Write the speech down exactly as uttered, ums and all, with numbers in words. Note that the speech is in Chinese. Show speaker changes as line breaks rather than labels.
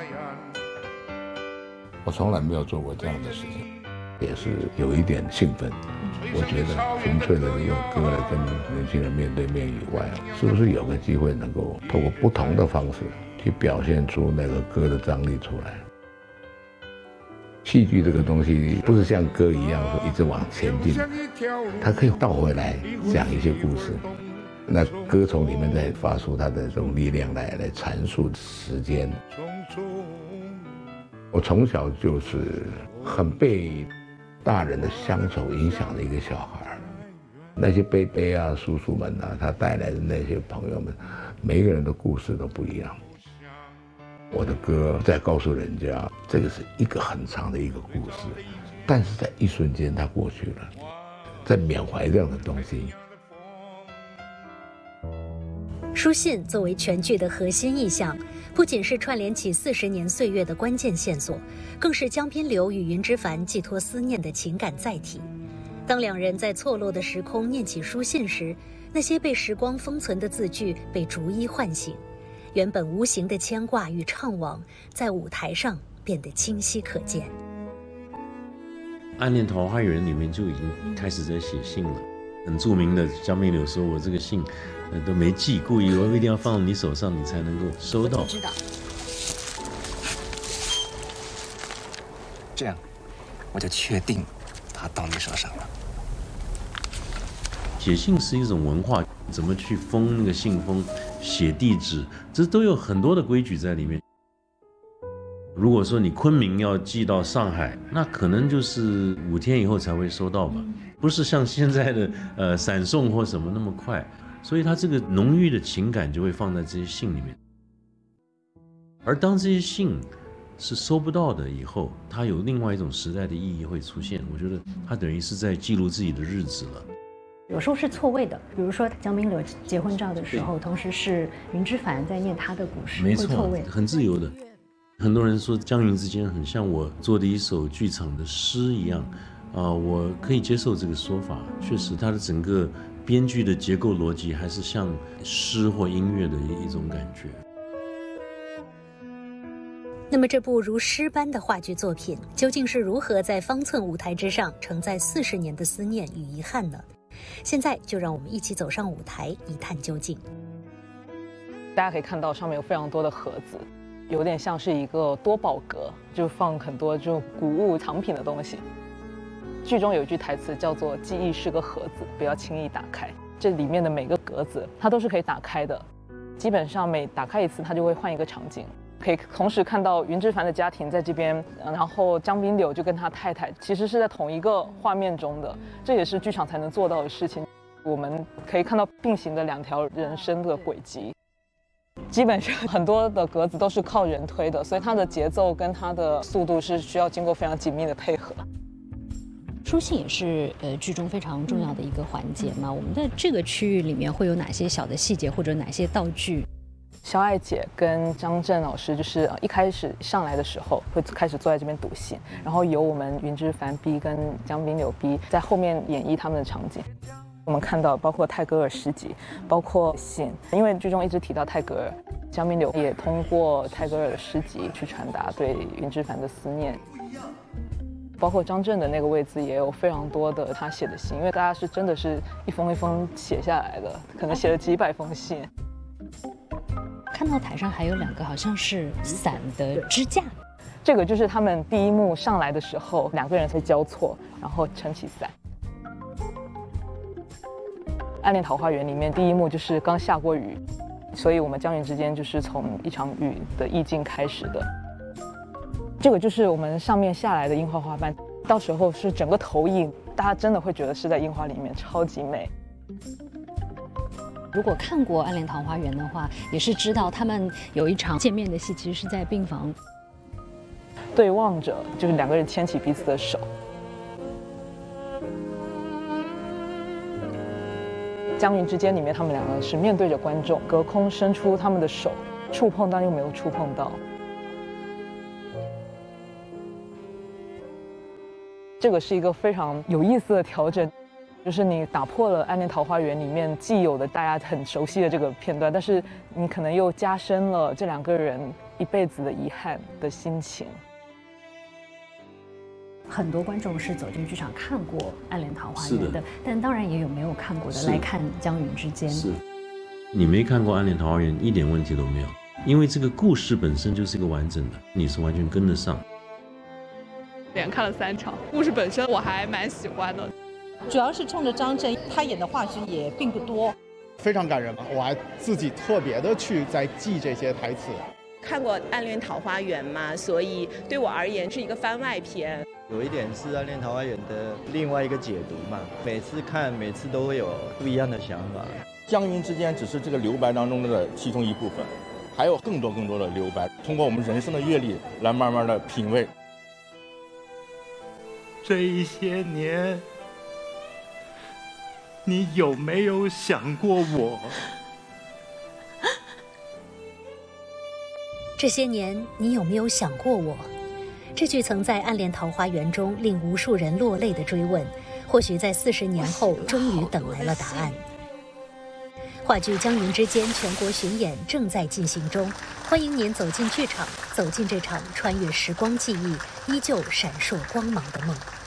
我从来没有做过这样的事情，也是有一点兴奋。我觉得纯粹的用歌来跟年轻人面对面以外，是不是有个机会能够透过不同的方式去表现出那个歌的张力出来？戏剧这个东西不是像歌一样说一直往前进，它可以倒回来讲一些故事。那歌从里面再发出它的这种力量来来阐述时间。我从小就是很被大人的乡愁影响的一个小孩，那些伯伯啊、叔叔们啊，他带来的那些朋友们，每一个人的故事都不一样。我的歌在告诉人家，这个是一个很长的一个故事，但是在一瞬间它过去了，在缅怀这样的东西。
书信作为全剧的核心意象，不仅是串联起四十年岁月的关键线索，更是江滨柳与云之凡寄托思念的情感载体。当两人在错落的时空念起书信时，那些被时光封存的字句被逐一唤醒，原本无形的牵挂与怅惘，在舞台上变得清晰可见。
暗恋桃花源里面就已经开始在写信了，很著名的江滨柳说，我这个信呃都没寄，故意我一定要放你手上，你才能够收到。
我知道。这样，我就确定它到你手上了。
写信是一种文化，怎么去封那个信封、写地址，这都有很多的规矩在里面。如果说你昆明要寄到上海，那可能就是五天以后才会收到吧，不是像现在的呃闪送或什么那么快。所以它这个浓郁的情感就会放在这些信里面。而当这些信是收不到的以后，它有另外一种时代的意义会出现。我觉得它等于是在记录自己的日子了。
有时候是错位的，比如说江滨柳结婚照的时候，同时是云之凡在念他的故事，
没错，
会错位，
很自由的。很多人说江云之间很像我做的一首剧场的诗一样，啊、呃，我可以接受这个说法。确实，它的整个编剧的结构逻辑还是像诗或音乐的一种感觉。
那么这部如诗般的话剧作品，究竟是如何在方寸舞台之上承载四十年的思念与遗憾呢？现在就让我们一起走上舞台，一探究竟。
大家可以看到上面有非常多的盒子，有点像是一个多宝格，就放很多就古物藏品的东西。剧中有一句台词叫做“记忆是个盒子，不要轻易打开”。这里面的每个格子，它都是可以打开的。基本上每打开一次，它就会换一个场景，可以同时看到云之凡的家庭在这边，然后江滨柳就跟他太太其实是在同一个画面中的，这也是剧场才能做到的事情。我们可以看到并行的两条人生的轨迹。基本上很多的格子都是靠人推的，所以它的节奏跟它的速度是需要经过非常紧密的配合。
书信也是呃剧中非常重要的一个环节嘛。我们在这个区域里面会有哪些小的细节或者哪些道具？
肖爱姐跟张震老师就是一开始上来的时候会开始坐在这边读信，然后由我们云之凡 B 跟江滨柳 B 在后面演绎他们的场景。我们看到包括泰戈尔诗集，包括信，因为剧中一直提到泰戈尔，江滨柳也通过泰戈尔的诗集去传达对云之凡的思念。包括张震的那个位置也有非常多的他写的信，因为大家是真的是一封一封写下来的，可能写了几百封信。
看到台上还有两个好像是伞的支架，
这个就是他们第一幕上来的时候，两个人会交错，然后撑起伞。暗恋桃花源里面第一幕就是刚下过雨，所以我们江云之间就是从一场雨的意境开始的。这个就是我们上面下来的樱花花瓣，到时候是整个投影，大家真的会觉得是在樱花里面，超级美。
如果看过《暗恋桃花源》的话，也是知道他们有一场见面的戏，其实是在病房
对望着，就是两个人牵起彼此的手。江云之间里面，他们两个是面对着观众，隔空伸出他们的手，触碰但又没有触碰到。这个是一个非常有意思的调整，就是你打破了《暗恋桃花源》里面既有的大家很熟悉的这个片段，但是你可能又加深了这两个人一辈子的遗憾的心情。
很多观众是走进剧场看过《暗恋桃花源》的，
的
但当然也有没有看过的来看《江云之间》。
是，你没看过《暗恋桃花源》一点问题都没有，因为这个故事本身就是一个完整的，你是完全跟得上。
连看了三场，故事本身我还蛮喜欢的，
主要是冲着张震，他演的话剧也并不多，
非常感人嘛，我还自己特别的去在记这些台词。
看过《暗恋桃花源》嘛，所以对我而言是一个番外篇。
有一点是《暗恋桃花源》的另外一个解读嘛，每次看每次都会有不一样的想法。
江云之间只是这个留白当中的其中一部分，还有更多更多的留白，通过我们人生的阅历来慢慢的品味。
这一些年，你有没有想过我？
这些年，你有没有想过我？这句曾在《暗恋桃花源》中令无数人落泪的追问，或许在四十年后终于等来了答案。话剧《江云之间》全国巡演正在进行中，欢迎您走进剧场，走进这场穿越时光记忆、依旧闪烁光芒的梦。